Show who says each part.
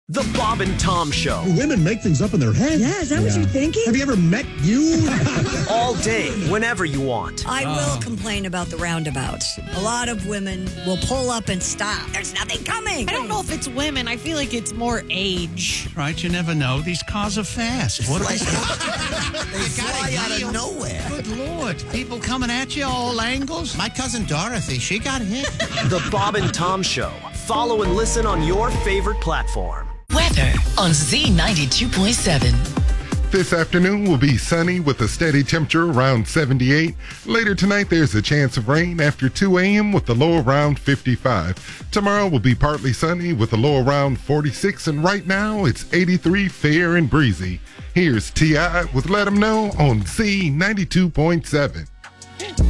Speaker 1: The Bob and Tom Show.
Speaker 2: Women make things up in their head.
Speaker 3: Yeah, is that what you're thinking?
Speaker 2: Have you ever met you?
Speaker 1: All day, whenever you want.
Speaker 3: I will complain about the roundabouts. A lot of women will pull up and stop. There's nothing coming.
Speaker 4: I don't know if it's women. I feel like it's more age.
Speaker 5: Right, you never know. These cars are fast. What
Speaker 6: They fly out of nowhere.
Speaker 5: Good Lord. People coming at you all angles.
Speaker 6: My cousin Dorothy, she got hit.
Speaker 1: The Bob and Tom Show. Follow and listen on your favorite platform.
Speaker 7: Weather on Z92.7.
Speaker 8: This afternoon will be sunny with a steady temperature around 78. Later tonight, there's a chance of rain after 2 a.m. with a low around 55. Tomorrow will be partly sunny with a low around 46. And right now, it's 83, fair and breezy. Here's T.I. with Let 'Em Know on Z92.7.